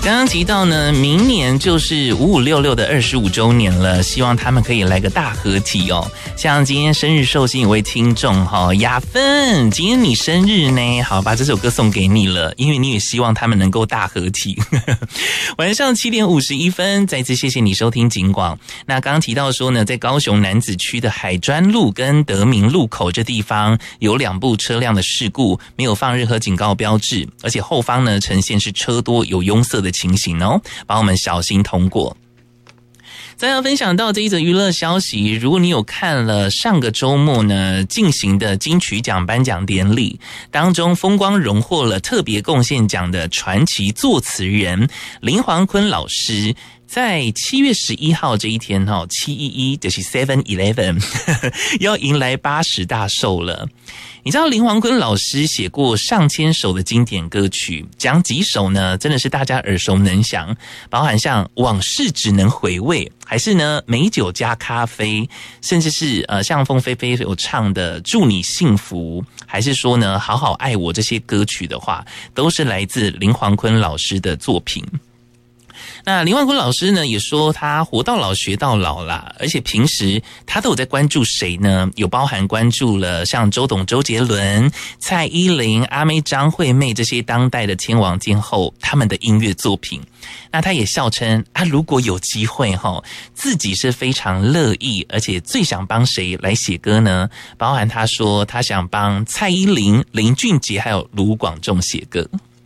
刚刚提到呢，明年就是5566的25周年了，希望他们可以来个大合体哦。像今天生日寿星有位听众雅芬，今天你生日呢，好，把这首歌送给你了，因为你也希望他们能够大合体。晚上7点51分，再次谢谢你收听警广。那刚刚提到说呢，在高雄楠梓区的海专路跟德明路口这地方有2部车辆的事故，没有放任何警告标志，而且后方呢呈现是车多有拥塞的情形哦，帮我们小心通过。再要分享到这一则娱乐消息，如果你有看了上个周末呢进行的金曲奖颁奖典礼当中，风光荣获了特别贡献奖的传奇作词人林煌坤老师，在7月11号这一天711就是 7-11 要迎来80大寿了。你知道林煌坤老师写过上千首的经典歌曲，讲几首呢真的是大家耳熟能详，包含像往事只能回味，还是呢美酒加咖啡，甚至是像凤飞飞有唱的祝你幸福，还是说呢好好爱我，这些歌曲的话都是来自林煌坤老师的作品。那林煌坤老师呢也说他活到老学到老啦，而且平时他都有在关注谁呢？有包含关注了像周董、周杰伦、蔡依林、阿妹、张惠妹这些当代的天王天后他们的音乐作品。那他也笑称如果有机会自己是非常乐意，而且最想帮谁来写歌呢？包含他说他想帮蔡依林、林俊杰还有卢广仲写歌。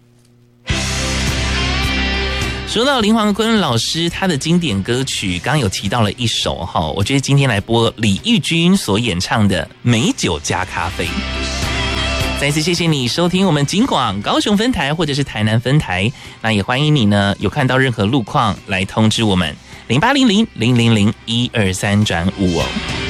说到林煌坤老师他的经典歌曲，刚刚有提到了一首我觉得今天来播李翊君所演唱的美酒加咖啡。再次谢谢你收听我们警广高雄分台或者是台南分台，那也欢迎你呢有看到任何路况来通知我们0800-000-123转5哦。